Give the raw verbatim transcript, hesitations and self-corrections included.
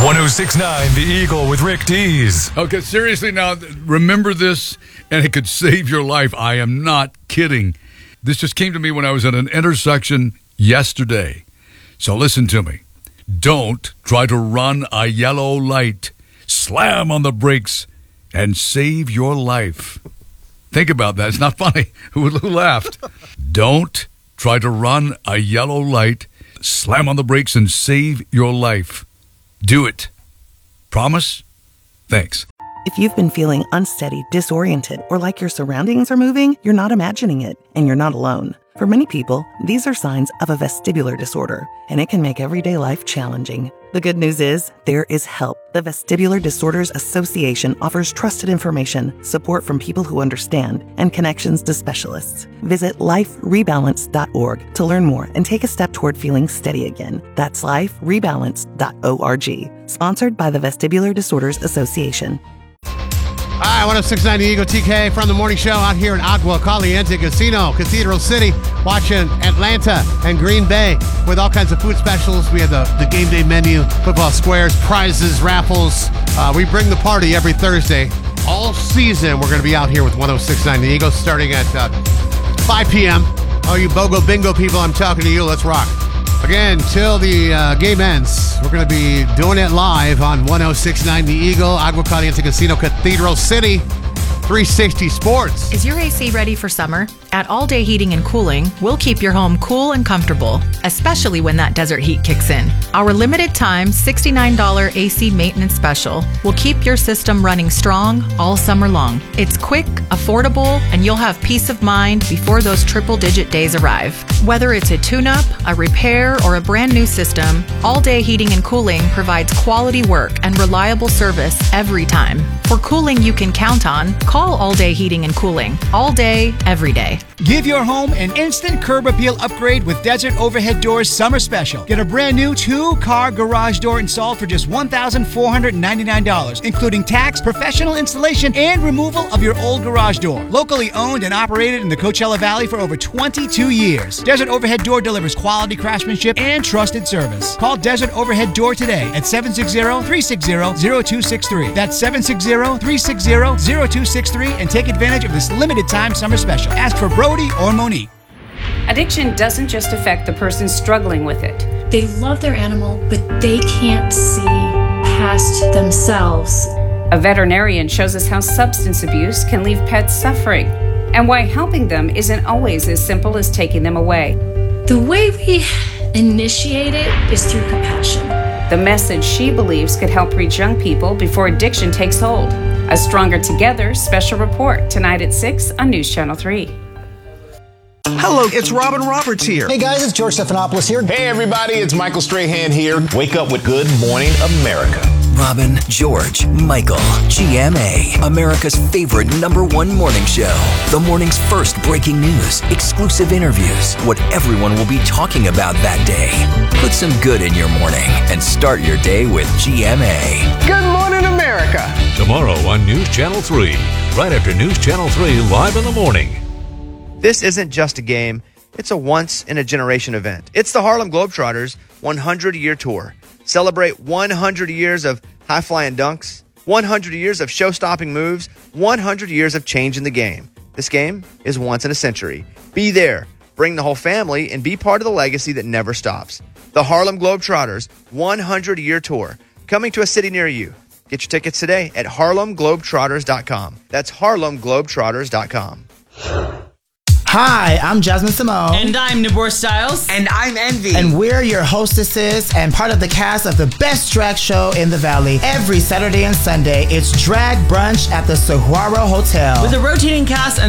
one oh six point nine The Eagle with Rick Dees. Okay, seriously now, remember this, and it could save your life. I am not kidding. This just came to me when I was at an intersection yesterday. So listen to me. Don't try to run a yellow light. Slam on the brakes and save your life. Think about that. It's not funny. Who laughed? Don't try to run a yellow light. Slam on the brakes and save your life. Do it. Promise? Thanks. If you've been feeling unsteady, disoriented, or like your surroundings are moving, you're not imagining it, and you're not alone. For many people, these are signs of a vestibular disorder, and it can make everyday life challenging. The good news is, there is help. The Vestibular Disorders Association offers trusted information, support from people who understand, and connections to specialists. Visit life rebalance dot org to learn more and take a step toward feeling steady again. That's life rebalance dot org. Sponsored by the Vestibular Disorders Association. All right, one oh six point nine The Eagle, T K from the morning show out here in Agua Caliente Casino, Cathedral City, watching Atlanta and Green Bay with all kinds of food specials. We have the, the game day menu, football squares, prizes, raffles. Uh, we bring the party every Thursday. All season, we're going to be out here with one oh six point nine The Eagle starting at uh, five p.m. All you BOGO Bingo people, I'm talking to you. Let's rock. Again, till the uh, game ends, we're going to be doing it live on one oh six point nine The Eagle, Agua Caliente Casino, Cathedral City, three sixty Sports. Is your A C ready for summer? At All Day Heating and Cooling, we'll keep your home cool and comfortable, especially when that desert heat kicks in. Our limited time sixty-nine dollars A C maintenance special will keep your system running strong all summer long. It's quick, affordable, and you'll have peace of mind before those triple-digit days arrive. Whether it's a tune-up, a repair, or a brand new system, All Day Heating and Cooling provides quality work and reliable service every time. For cooling you can count on, call All Day Heating and Cooling. All day, every day. Give your home an instant curb appeal upgrade with Desert Overhead Doors Summer Special. Get a brand new two-car garage door installed for just one thousand four hundred ninety-nine dollars, including tax, professional installation, and removal of your old garage door. Locally owned and operated in the Coachella Valley for over twenty-two years. Desert Overhead Door delivers quality craftsmanship and trusted service. Call Desert Overhead Door today at seven six zero, three six zero, zero two six three. That's seven six zero, three six zero, zero two six three and take advantage of this limited time summer special. Ask for Brody or Monique. Addiction doesn't just affect the person struggling with it. They love their animal, but they can't see past themselves. A veterinarian shows us how substance abuse can leave pets suffering and why helping them isn't always as simple as taking them away. The way we initiate it is through compassion. The message she believes could help reach young people before addiction takes hold. A Stronger Together special report tonight at six on News Channel three. Hello, it's Robin Roberts here. Hey guys, it's George Stephanopoulos here. Hey everybody, it's Michael Strahan here. Wake up with Good Morning America. Robin, George, Michael, G M A, America's favorite number one morning show. The morning's first breaking news, exclusive interviews, what everyone will be talking about that day. Put some good in your morning and start your day with G M A. Good Morning America. Tomorrow on News Channel three, right after News Channel three Live in the Morning. This isn't just a game, it's a once-in-a-generation event. It's the Harlem Globetrotters one hundred year tour. Celebrate one hundred years of high-flying dunks, one hundred years of show-stopping moves, one hundred years of changing the game. This game is once in a century. Be there, bring the whole family, and be part of the legacy that never stops. The Harlem Globetrotters one hundred year tour, coming to a city near you. Get your tickets today at harlem globetrotters dot com. That's harlem globetrotters dot com. Hi, I'm Jasmine Simone. And I'm Nabor Styles. And I'm Envy. And we're your hostesses and part of the cast of the best drag show in the Valley. Every Saturday and Sunday, it's Drag Brunch at the Saguaro Hotel. With a rotating cast and